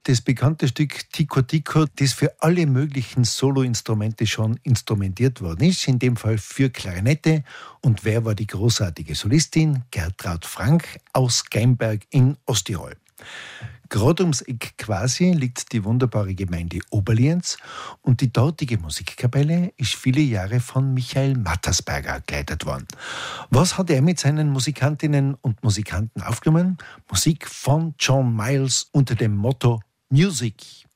das bekannte Stück Tico Tico, das für alle möglichen Soloinstrumente schon instrumentiert worden ist, in dem Fall für Klarinette. Und wer war die großartige Solistin? Gertraud Frank aus Geimberg in Osttirol. Gerade ums Eck quasi liegt die wunderbare Gemeinde Oberlienz und die dortige Musikkapelle ist viele Jahre von Michael Mattersberger geleitet worden. Was hat er mit seinen Musikantinnen und Musikanten aufgenommen? Musik von John Miles unter dem Motto Music.